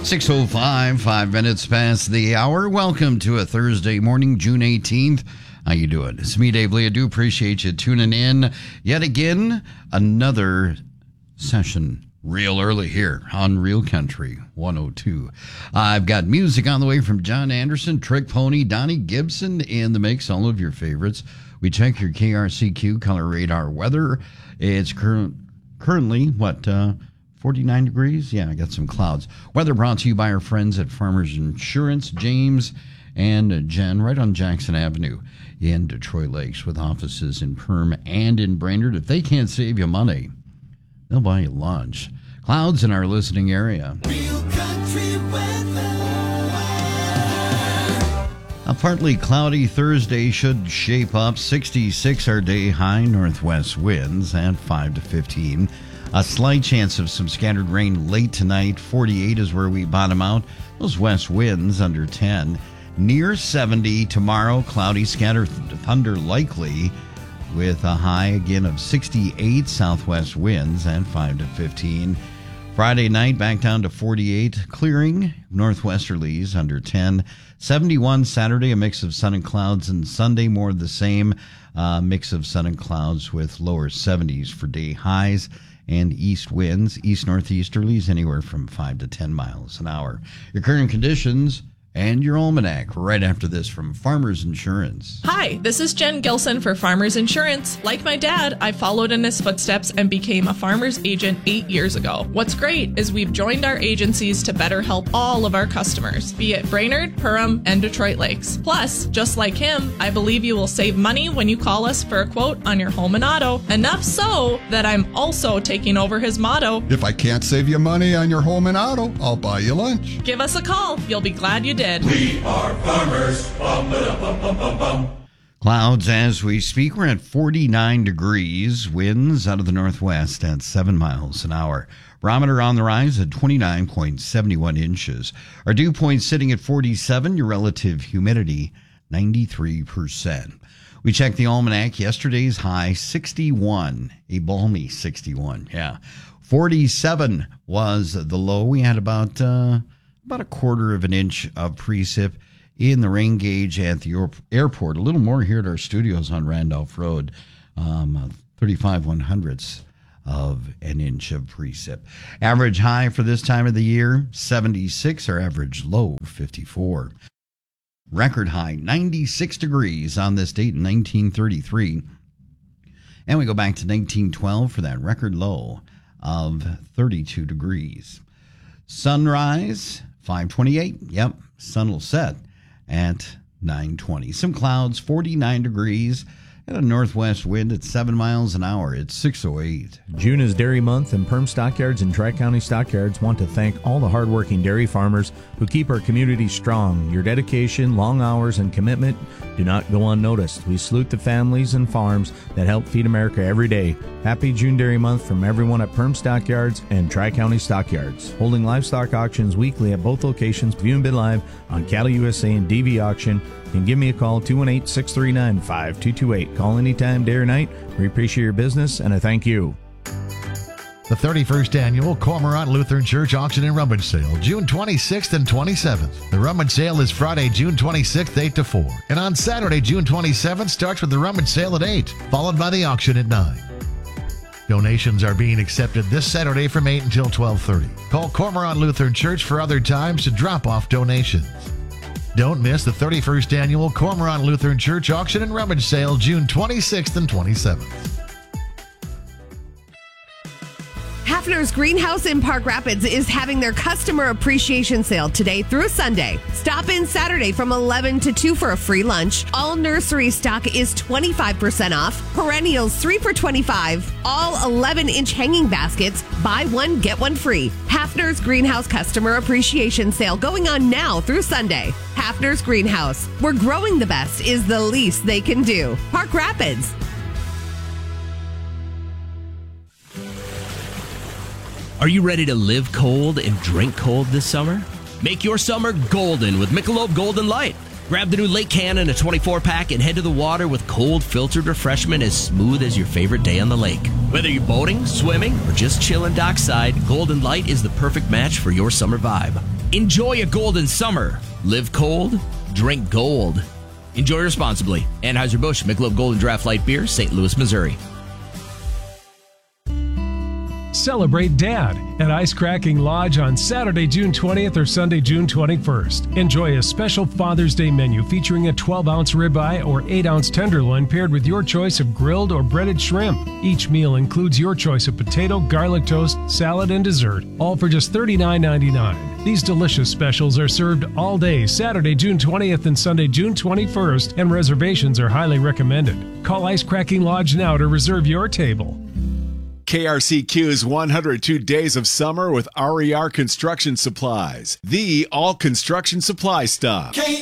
6:05, 5 minutes past the hour. Welcome to a Thursday morning, June 18th. How you doing? It's me, Dave Lee. I do appreciate you tuning in. Yet again, another session real early here on Real Country 102. I've got music on the way from John Anderson, Trick Pony, Donnie Gibson in the mix, all of your favorites. We check your KRCQ color radar weather. It's currently, 49 degrees? Yeah, I got some clouds. Weather brought to you by our friends at Farmers Insurance, James and Jen, right on Jackson Avenue in Detroit Lakes, with offices in Perm and in Brainerd. If they can't save you money, they'll buy you lunch. Clouds in our listening area. Real country weather. A partly cloudy Thursday should shape up. 66 our day high, northwest winds at 5 to 15. A slight chance of some scattered rain late tonight. 48 is where we bottom out. Those west winds under 10. Near 70 tomorrow. Cloudy, scattered thunder likely, with a high again of 68. Southwest winds at 5 to 15. Friday night back down to 48. Clearing. Northwesterlies under 10. 71 Saturday, a mix of sun and clouds. And Sunday more of the same. Mix of sun and clouds with lower 70s for day highs. And east winds, east-northeasterlies, anywhere from 5 to 10 miles an hour. Your current conditions and your almanac right after this from Farmers Insurance. Hi, this is Jen Gilson for Farmers Insurance. Like my dad, I followed in his footsteps and became a farmer's agent 8 years ago. What's great is we've joined our agencies to better help all of our customers, be it Brainerd, Perham, and Detroit Lakes. Plus, just like him, I believe you will save money when you call us for a quote on your home and auto. Enough so that I'm also taking over his motto. If I can't save you money on your home and auto, I'll buy you lunch. Give us a call. You'll be glad you did. We are farmers. Bum, ba, bum, bum, bum, bum. Clouds as we speak. We're at 49 degrees. Winds out of the northwest at 7 miles an hour. Barometer on the rise at 29.71 inches. Our dew point sitting at 47. Your relative humidity, 93%. We checked the almanac. Yesterday's high, 61. A balmy 61. Yeah. 47 was the low. We had about a quarter of an inch of precip in the rain gauge at the airport. A little more here at our studios on Randolph Road. 35/100ths of an inch of precip. Average high for this time of the year, 76. Our average low, 54. Record high, 96 degrees on this date in 1933. And we go back to 1912 for that record low of 32 degrees. Sunrise, 5:28. Yep, sun will set at 9:20. Some clouds, 49 degrees, and a northwest wind at 7 miles an hour. It's 6:08. June is Dairy Month, and Perm Stockyards and Tri-County Stockyards want to thank all the hardworking dairy farmers who keep our community strong. Your dedication, long hours, and commitment do not go unnoticed. We salute the families and farms that help feed America every day. Happy June Dairy Month from everyone at Perm Stockyards and Tri-County Stockyards. Holding livestock auctions weekly at both locations. View and bid live on Cattle USA and DV Auction. You can give me a call, 218-639-5228. Call anytime, day or night. We appreciate your business, and I thank you. The 31st Annual Cormorant Lutheran Church Auction and Rummage Sale, June 26th and 27th. The rummage sale is Friday, June 26th, 8 to 4. And on Saturday, June 27th, starts with the rummage sale at 8, followed by the auction at 9. Donations are being accepted this Saturday from 8 until 12:30. Call Cormorant Lutheran Church for other times to drop off donations. Don't miss the 31st Annual Cormorant Lutheran Church Auction and Rummage Sale, June 26th and 27th. Hafner's Greenhouse in Park Rapids is having their customer appreciation sale today through Sunday. Stop in Saturday from 11 to 2 for a free lunch. All nursery stock is 25% off. Perennials 3 for $25. All 11-inch hanging baskets, buy one, get one free. Hafner's Greenhouse Customer Appreciation Sale going on now through Sunday. Hafner's Greenhouse, where growing the best is the least they can do. Park Rapids. Are you ready to live cold and drink cold this summer? Make your summer golden with Michelob Golden Light. Grab the new Lake Can in a 24-pack and head to the water with cold filtered refreshment as smooth as your favorite day on the lake. Whether you're boating, swimming, or just chilling dockside, Golden Light is the perfect match for your summer vibe. Enjoy a golden summer. Live cold, drink gold. Enjoy responsibly. Anheuser-Busch, Michelob Golden Draft Light Beer, St. Louis, Missouri. Celebrate Dad at Ice Cracking Lodge on Saturday, June 20th or Sunday, June 21st. Enjoy a special Father's Day menu featuring a 12-ounce ribeye or 8-ounce tenderloin paired with your choice of grilled or breaded shrimp. Each meal includes your choice of potato, garlic toast, salad, and dessert, all for just $39.99. These delicious specials are served all day Saturday, June 20th and Sunday, June 21st, and reservations are highly recommended. Call Ice Cracking Lodge now to reserve your table. KRCQ's 102 Days of Summer with RER Construction Supplies, the all construction supply stop.